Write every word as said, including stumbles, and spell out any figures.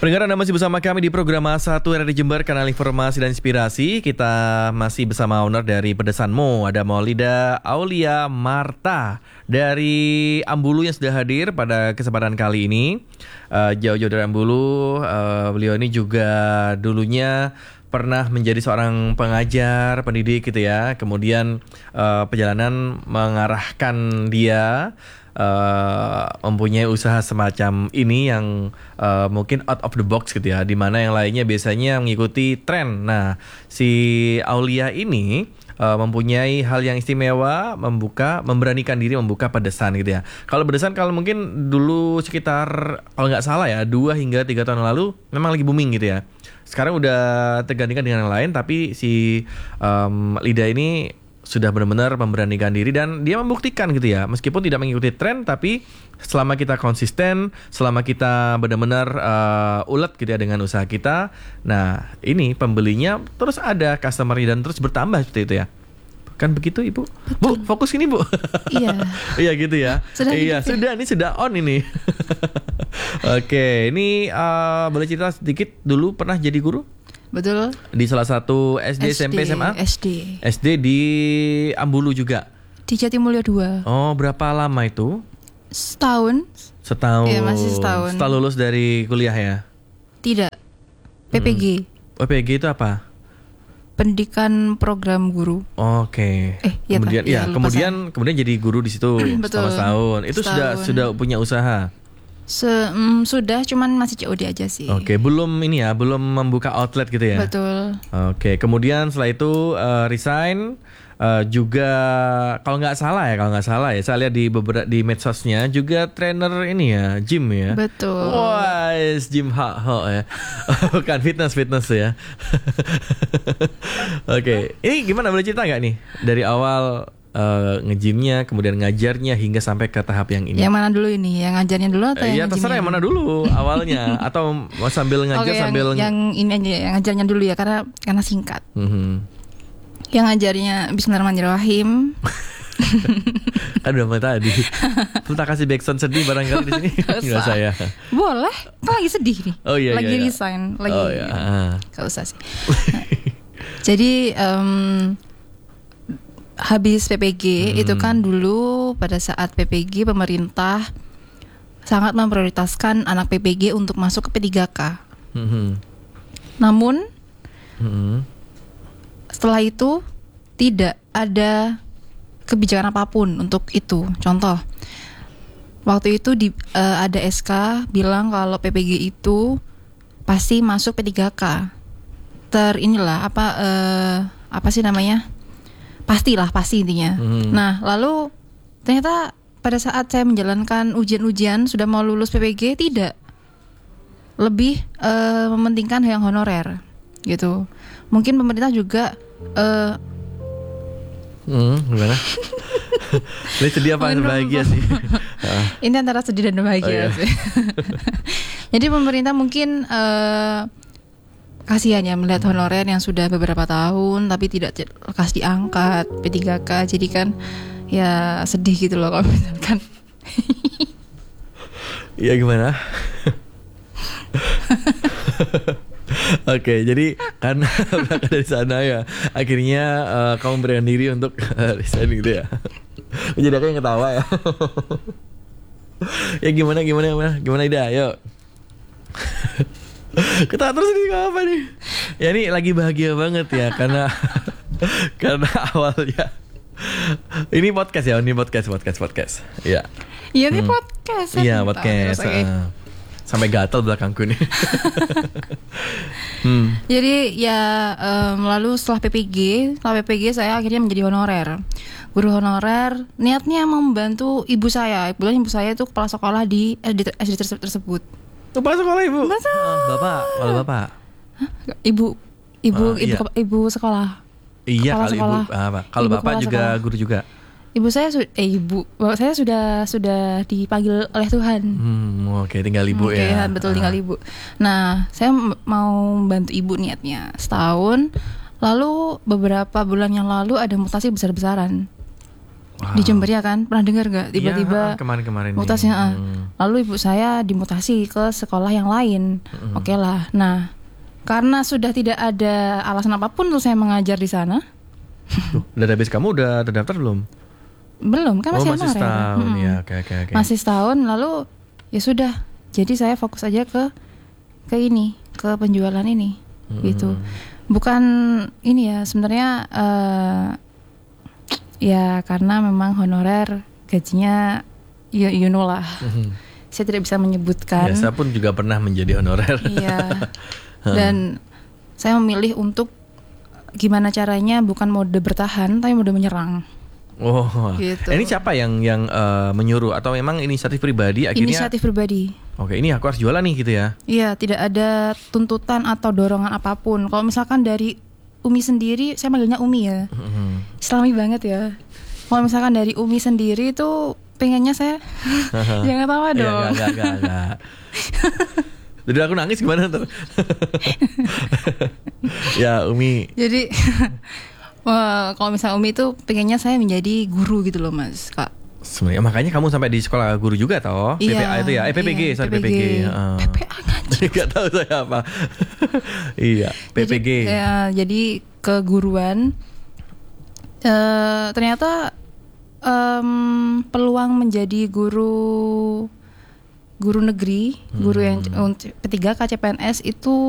Pendengar, Anda masih bersama kami di program satu R R I Jember, kanal informasi dan inspirasi. Kita masih bersama owner dari Pedesanmu, ada Maulida Aulia Marta dari Ambulu yang sudah hadir pada kesempatan kali ini. uh, Jauh-jauh dari Ambulu, uh, beliau ini juga dulunya pernah menjadi seorang pengajar, pendidik gitu ya. Kemudian uh, perjalanan mengarahkan dia Uh, mempunyai usaha semacam ini yang uh, mungkin out of the box gitu ya, dimana yang lainnya biasanya mengikuti tren. Nah, si Aulia ini uh, mempunyai hal yang istimewa, membuka, memberanikan diri membuka pedesan gitu ya. Kalau pedesan kalau mungkin dulu sekitar kalau nggak salah ya dua hingga tiga tahun lalu memang lagi booming gitu ya. Sekarang udah tergantikan dengan yang lain, tapi si um, Lida ini sudah benar-benar memberanikan diri dan dia membuktikan gitu ya, meskipun tidak mengikuti tren, tapi selama kita konsisten, selama kita benar-benar uh, ulet gitu ya dengan usaha kita, nah ini pembelinya terus ada, customer-nya dan terus bertambah seperti itu ya. Kan begitu Ibu? Betul. Bu, fokus ini Bu. Iya. Iya gitu ya. Sudah iya, gitu. Sudah ini sudah on ini. Oke, ini uh, boleh cerita sedikit dulu pernah jadi guru? Betul. Di salah satu S D, S D, S M P, S M A? S D. S D di Ambulu juga? Di Jatimulya dua. Oh, berapa lama itu? Setahun. Setahun. Iya, masih setahun. Setelah lulus dari kuliah ya? Tidak. P P G. Hmm. P P G itu apa? Pendidikan program guru. Oke. Eh, ya kemudian ya, ya kemudian kemudian jadi guru di situ selama setahun. Itu setahun. sudah sudah punya usaha? Se, mm, sudah, cuman masih C O D aja sih. Oke, belum ini ya, belum membuka outlet gitu ya. Betul. Oke, kemudian setelah itu uh, resign, uh, juga kalau nggak salah ya, kalau nggak salah ya, saya lihat di beberapa di medsosnya juga trainer ini ya, gym ya. Betul. Wah, gym ha ha ya, bukan fitness fitness ya. Oke, ini gimana, boleh cerita nggak nih dari awal? Uh, ngejimnya, kemudian ngajarnya hingga sampai ke tahap yang ini. Yang mana dulu ini? Yang ngajarnya dulu atau uh, yang ya terserah yang mana dulu awalnya atau mau sambil ngajar okay, sambil yang, yang ini aja, yang ngajarnya dulu ya, karena karena singkat. Mm-hmm. Yang ngajarnya Bismillahirrahmanirrahim. Kan udah mau tadi. Kita kasih backsound sedih barangkali di sini. Enggak saya. Boleh. Kan lagi sedih nih. Oh iya lagi iya. Lagi resign, lagi. Oh iya. Enggak usah sih. Nah, jadi um, habis P P G hmm. itu kan dulu pada saat P P G pemerintah sangat memprioritaskan anak P P G untuk masuk ke P tiga K. Hmm. Namun hmm. setelah itu tidak ada kebijakan apapun untuk itu. Contoh, waktu itu di, uh, ada S K bilang kalau P P G itu pasti masuk P tiga K. Ter inilah apa uh, apa sih namanya? Pastilah, pasti intinya. Hmm. Nah, lalu ternyata pada saat saya menjalankan ujian-ujian sudah mau lulus P P G, tidak. Lebih uh, mementingkan yang honorer, gitu. Mungkin pemerintah juga. Uh, hmm, gimana? Ini sedih apa bahagia sih? Ini antara sedih dan bahagia oh, iya. sih. Jadi pemerintah mungkin. Uh, Kasihan ya melihat honorer yang sudah beberapa tahun tapi tidak lekas diangkat P tiga K, jadi kan ya sedih gitu loh kalau misalkan. Iya gimana? Oke, jadi karena berangkat dari sana ya, akhirnya uh, kamu beranikan diri untuk uh, resign gitu ya. Jadi aku yang ketawa ya. Ya gimana gimana gimana gimana Ida, yuk. Kita terus ini apa nih? Ya ini lagi bahagia banget ya karena karena awalnya ini podcast ya, ini podcast podcast podcast. Iya. Iya ini hmm. podcast. Iya podcast. Okay. Uh, sampai gatal belakangku nih. hmm. Jadi ya um, lalu setelah P P G, setelah P P G saya akhirnya menjadi honorer. Guru honorer, niatnya membantu ibu saya. Kebetulan ibu saya itu kepala sekolah di S D, S D tersebut. Kepala sekolah ibu? Oh, bapak, kalau bapak? Hah? Ibu, ibu, oh, ibu, iya. ibu sekolah. Iya, kepala kalau sekolah. ibu, apa? Kalau ibu bapak juga sekolah. Guru juga. Ibu saya su- eh ibu, bapak saya sudah sudah dipanggil oleh Tuhan. Hmm, oke, okay, tinggal ibu okay, ya. Betul, tinggal ibu. Nah, saya m- mau bantu ibu niatnya setahun. Lalu beberapa bulan yang lalu ada mutasi besar-besaran. Wow. Di Jember ya kan, pernah dengar gak? Tiba-tiba ya, kemarin-kemarin mutasinya. hmm. Lalu ibu saya dimutasi ke sekolah yang lain. Hmm. Oke lah. Nah, karena sudah tidak ada alasan apapun untuk saya mengajar di sana. Tuh, database kamu udah terdaftar belum? Belum, kan masih, oh, masih setahun hmm. ya. Okay, okay, okay. Masih setahun, lalu ya sudah. Jadi saya fokus aja ke ke ini, ke penjualan ini, hmm. gitu. Bukan ini ya, sebenarnya uh, ya karena memang honorer gajinya you, you know lah. Hmm. Saya tidak bisa menyebutkan. Ya, saya pun juga pernah menjadi honorer. Iya. Dan saya memilih untuk gimana caranya bukan mode bertahan tapi mode menyerang. Oh, gitu. Ini siapa yang yang uh, menyuruh atau memang inisiatif pribadi akhirnya? Inisiatif pribadi. Oke, ini aku harus jualan nih gitu ya? Iya, tidak ada tuntutan atau dorongan apapun. Kalau misalkan dari Umi sendiri, saya manggilnya Umi ya. Mm-hmm. Islami banget ya. Kalau misalkan dari Umi sendiri itu pengennya saya jangan tawa dong. Iya, enggak, enggak, enggak. Jadi aku nangis gimana tuh? Ya Umi. Jadi wah, kalau misalnya Umi itu pengennya saya menjadi guru gitu loh Mas Kak. Sebenarnya makanya kamu sampai di sekolah guru juga toh? Iya, P P A itu ya? Eh P P G, iya, sorry P P G. P P G. Uh. P P A ngaji. Gak tahu saya apa. Iya, P P G. Jadi, ya, jadi keguruan uh, ternyata um, peluang menjadi guru guru negeri, guru yang P tiga K C P N S itu